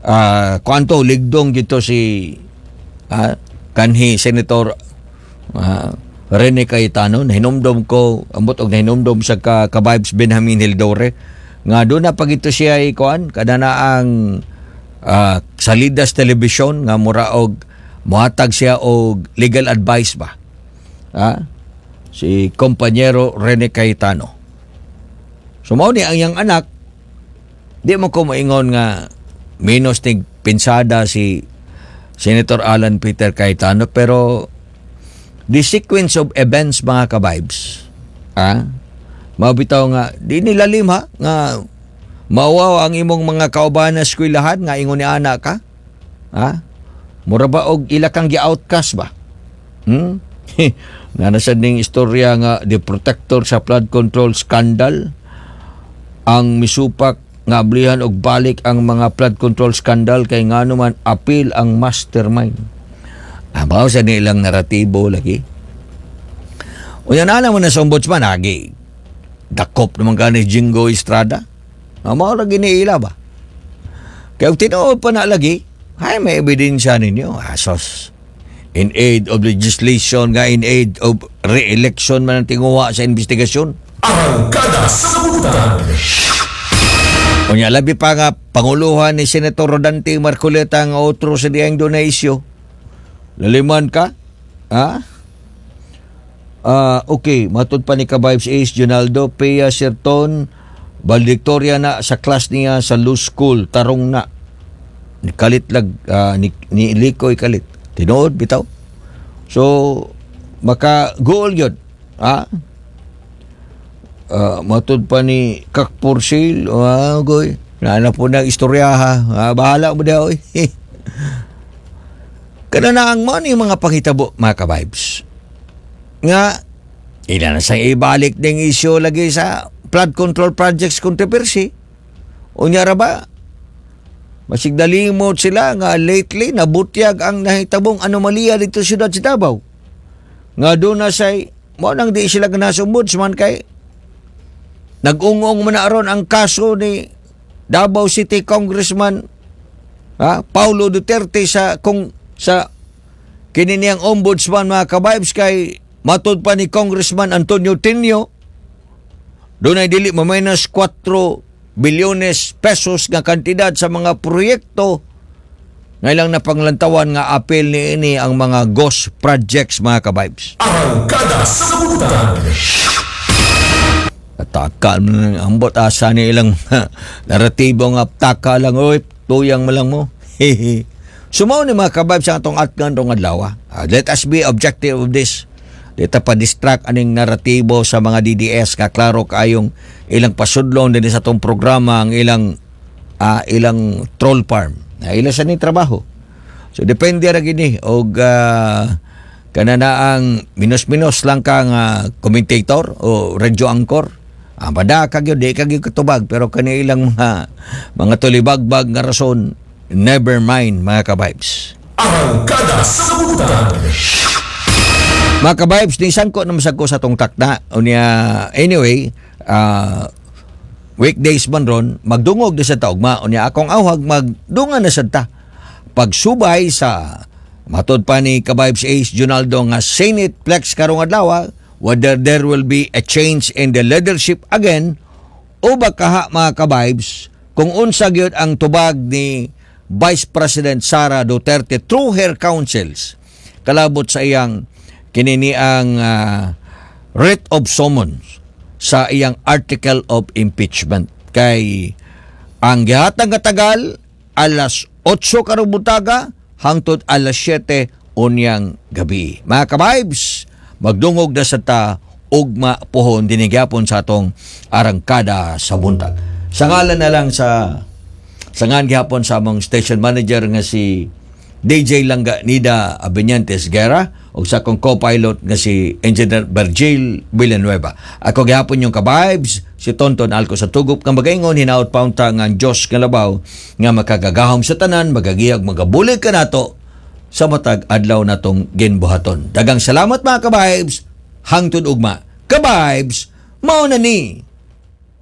kuanto ligdong gito si kanhi Senator Rene Cayetano. Nahinumdom ko ambot og nahinumdom sa ka-vibes Benjamin Hildore nga doon na pag ito siya ikuan kadana ang Salidas Television nga mura og muhatag siya og legal advice ba si kompanyero Rene Cayetano. So mao ni ang iyang anak di mo ko maingon nga minus tig pinsada si Senator Alan Peter Cayetano, pero the sequence of events mga ka-vibes mabitaw nga di nilalim nga mauwaw ang imong mga kaubahan na eskwelahan nga ingon ni anak ka mura ba og ila kang gi-outcast ba nga nasad ning istorya nga the protector sa flood control scandal ang misupak nga ablihan og balik ang mga flood control scandal kay ngano man appeal ang mastermind. Abaw sa nilang naratibo lagi. Unya na mo na sa ombudsman agi. Dakop naman kani Jingo Estrada. Mao ra giniila ba? Kay tinuod pa na lagi, hay may ebidensya ninyo. Asos. In aid of legislation nga in aid of re-election man ang tinguha sa investigasyon. Arangkada sa Kabutan. Unya labi pa nga panguluhan ni Senator Rodante Marcoleta nga otro sa diyang donasyo. Laliman ka? Okay, matud pa ni ka-vibes Ace Jonaldo, Pia Serton, valedictoria na sa class niya sa Law School, tarong na. Kalit lag, ni Likoy kalit. Tinood, bitaw. So, maka-goal yun. Matud pa ni Kak Porcel, goy. Nana po na istorya bahala mo daw. Kana na ang money mga panghitabo mga ka-vibes. Nga, ila na sang ibalik ding isyo lagi sa flood control projects controversy. Unya ra ba? Masigdalimot sila nga lately nabutyag ang nahitabong anomalya dito sa siyudad sa Davao. Nga doon na say, mo nang di sila ganasumbudsman kay nag-ungong man na aron ang kaso ni Davao City Congressman Paulo Duterte sa kininiyang ombudsman mga ka-vibes kay matud pa ni Congressman Antonio Tinio doon ay dili minus 4 bilyones pesos nga kantidad sa mga proyekto ngailang napanglantawan nga apel ni ini ang mga ghost projects mga ka-vibes. Arangkada sa Kabutan. Taka mo ambot asa ni ilang naratibo nga taka lang tuyang mo lang mo. Sumaw ni mga ka-vibes ang atong atgan rong adlaw. Let us be objective of this. Dito pa distract aning naratibo sa mga DDS nga klaro kayong ilang pasudlon din sa atong programa ang ilang troll farm. Ila sa ni trabaho. So depende ra gini og kanana ang minus-minus lang ka nga commentator o radio anchor. Bada kagyo di kagyo katubag pero kanilang mga tulibagbag nga rason never mind mga ka-vibes. Arangkada sa Kabutan. Mga ka-vibes ni sangko na masagko sa tong takna unya anyway weekdays man ron magdungog na sa taugma unya akong awhag magdungan na sa ta pagsubay sa matod pa ni ka-vibes Ace Jonaldo nga Senate Plex karong adlaw whether there will be a change in the leadership again o baka mga ka-vibes kung unsa gyud ang tubag ni Vice President Sara Duterte through her counsels kalabot sa iyang kinini ang writ of summons sa iyang article of impeachment kay ang gihatag nga tagal alas 8 karong buntaga hangtod alas 7 unyang gabi. Mga ka-vibes, magdungog na sa ta ugma pohon dinigyapon sa atong arangkada sa buntag. Sangalan na lang sa sangan gihapon sa among station manager nga si DJ Langga Nida Abeniantes Guerra o sa akong co-pilot nga si Engineer Virgil Villanueva. Ako gihapon yung ka-vibes, si Tonton Alco sa tugup nga magaingon hinaut paunta nga Diyos nga labaw nga makagagahom sa tanan, magagiyag, magabulig ka nato sa matag adlaw natong ginbuhaton. Dagang salamat mga ka-vibes, hangtod ugma. Ka-vibes, mao na ni.